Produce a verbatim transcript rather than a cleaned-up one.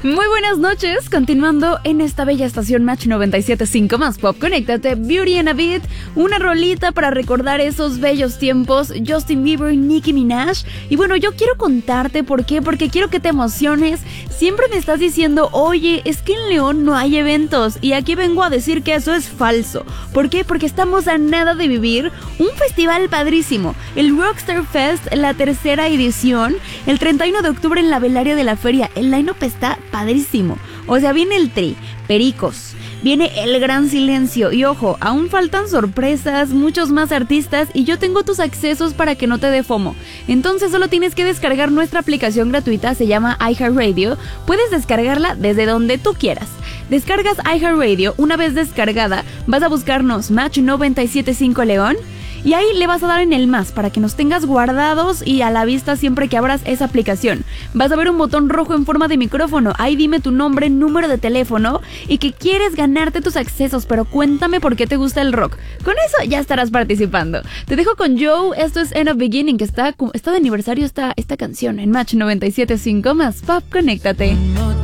Muy buenas noches, continuando en esta bella estación Match noventa y siete punto cinco más Pop, conéctate, Beauty and a Beat, una rolita para recordar esos bellos tiempos, Justin Bieber, Nicki Minaj. Y bueno, yo quiero contarte por qué, porque quiero que te emociones. Siempre me estás diciendo, oye, es que en León no hay eventos, y aquí vengo a decir que eso es falso. ¿Por qué? Porque estamos a nada de vivir un festival padrísimo, el Rockstar Fest, la tercera edición, el treinta y uno de octubre en la Velaria de la Feria. El line-up está padrísimo. O sea, viene el Tri, Pericos, viene El Gran Silencio y ojo, aún faltan sorpresas, muchos más artistas y yo tengo tus accesos para que no te dé FOMO. Entonces solo tienes que descargar nuestra aplicación gratuita, se llama iHeartRadio. Puedes descargarla desde donde tú quieras. Descargas iHeartRadio, una vez descargada vas a buscarnos Match noventa y siete punto cinco León. Y ahí le vas a dar en el más para que nos tengas guardados y a la vista siempre que abras esa aplicación. Vas a ver un botón rojo en forma de micrófono. Ahí dime tu nombre, número de teléfono y que quieres ganarte tus accesos, pero cuéntame por qué te gusta el rock. Con eso ya estarás participando. Te dejo con Joe, esto es End of Beginning, que está, está de aniversario esta, esta canción en Match noventa y siete punto cinco más Pop, conéctate.